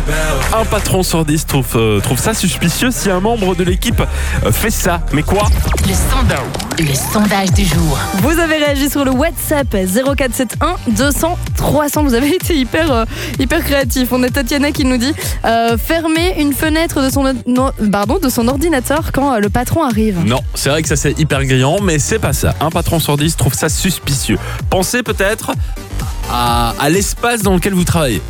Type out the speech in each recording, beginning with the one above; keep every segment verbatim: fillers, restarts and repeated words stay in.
Un patron sur dix trouve, euh, trouve ça suspicieux si un membre de l'équipe euh, fait ça. Mais quoi ? Le sondage, le sondage du jour. Vous avez réagi sur le WhatsApp zéro quatre sept un deux cents trois cents. Vous avez été hyper, euh, hyper créatif. On a Tatiana qui nous dit euh, fermer une fenêtre de son, no, pardon, de son ordinateur quand euh, le patron arrive. Non, c'est vrai que ça c'est hyper grillant, mais c'est pas ça. Un patron sur dix trouve ça suspicieux. Pensez peut-être à, à l'espace dans lequel vous travaillez.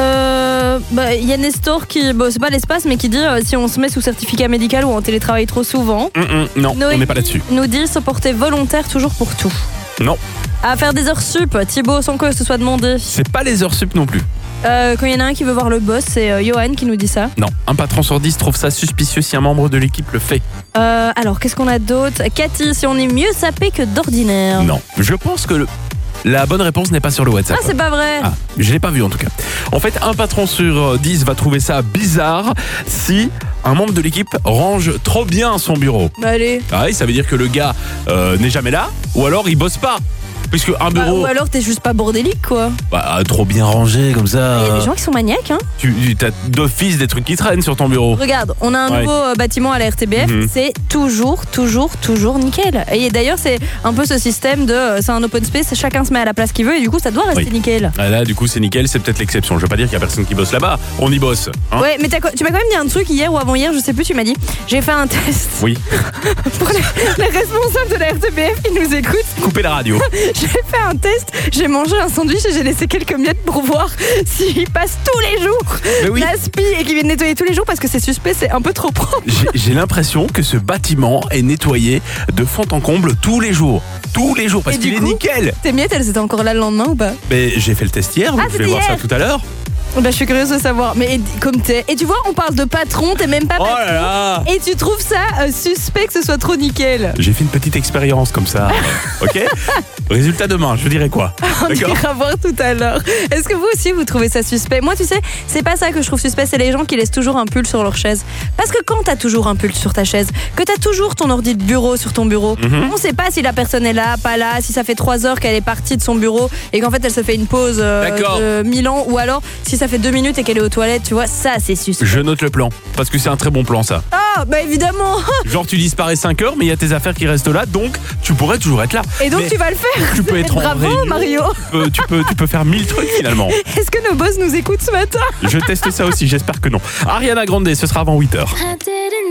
Euh, bah, y a Nestor qui, bon, c'est pas l'espace, mais qui dit euh, si on se met sous certificat médical ou en télétravail trop souvent. Mmh, mmh, non, Noémie on n'est pas là-dessus. Nous dit se porter volontaire toujours pour tout. Non. À faire des heures sup, Thibaut, sans que ce soit demandé. C'est pas les heures sup non plus. Euh, quand il y en a un qui veut voir le boss, c'est euh, Johan qui nous dit ça. Non, un patron sur dix trouve ça suspicieux si un membre de l'équipe le fait. Euh, alors, qu'est-ce qu'on a d'autre ? Cathy, si on est mieux sapé que d'ordinaire. Non, je pense que le... la bonne réponse n'est pas sur le WhatsApp. Ah, c'est pas vrai. Ah, je l'ai pas vu en tout cas. En fait, un patron sur dix va trouver ça bizarre si un membre de l'équipe range trop bien son bureau. Bah, allez. Ah oui, ça veut dire que le gars euh, n'est jamais là, ou alors il bosse pas. Puisque un Bah, bureau ou alors t'es juste pas bordélique, quoi. bah, trop bien rangé comme ça. Il y a des gens qui sont maniaques, hein. Tu as d'office des trucs qui traînent sur ton bureau. Regarde, on a un Ouais. nouveau euh, bâtiment à la R T B F, Mhm. c'est toujours, toujours, toujours nickel. Et d'ailleurs, c'est un peu ce système de, euh, c'est un open space, chacun se met à la place qu'il veut et du coup, ça doit rester Oui. nickel. Ah là, du coup, c'est nickel, c'est peut-être l'exception. Je veux pas dire qu'il y a personne qui bosse là-bas. On y bosse. Hein. Ouais, mais t'as co- tu m'as quand même dit un truc hier ou avant-hier, je sais plus, tu m'as dit, j'ai fait un test Oui. pour les, les responsables de la R T B F qui nous écoutent. Coupez la radio. J'ai fait un test, j'ai mangé un sandwich et j'ai laissé quelques miettes pour voir s'il passe tous les jours Mais oui. l'aspi et qu'il vient nettoyer tous les jours parce que c'est suspect, c'est un peu trop propre. J'ai j'ai l'impression que ce bâtiment est nettoyé de fond en comble tous les jours. Tous les jours, parce Et qu'il du est coup nickel. Tes miettes, elles étaient encore là le lendemain ou pas ? Mais j'ai fait le test hier, Ah, vous pouvez c'était voir ça hier. tout à l'heure. Bah, je suis curieuse de savoir. Mais comme t'es. Et tu vois, on parle de patron, t'es même pas Oh patron. là là. Et tu trouves ça euh, suspect que ce soit trop nickel. J'ai fait une petite expérience comme ça. Ok. Résultat demain, je dirais quoi. On D'accord. ira voir tout à l'heure. Est-ce que vous aussi vous trouvez ça suspect ? Moi, tu sais, c'est pas ça que je trouve suspect, c'est les gens qui laissent toujours un pull sur leur chaise. Parce que quand t'as toujours un pull sur ta chaise, que t'as toujours ton ordi de bureau sur ton bureau, Mhm. on sait pas si la personne est là, pas là, si ça fait trois heures qu'elle est partie de son bureau et qu'en fait elle se fait une pause euh, D'accord. de mille ans, ou alors si ça fait deux minutes et qu'elle est aux toilettes, tu vois, ça c'est suspect. Je note le plan, parce que c'est un très bon plan ça. Ah, bah évidemment. Genre tu disparais cinq heures, mais il y a tes affaires qui restent là, donc tu pourrais toujours être là. Et donc Mais tu vas le faire. tu peux être en Bravo réunion. Mario. Tu peux, tu, peux, tu peux faire mille trucs finalement. Est-ce que nos boss nous écoutent ce matin ? Je teste ça aussi, j'espère que non. Ariana Grande, ce sera avant huit heures. I didn't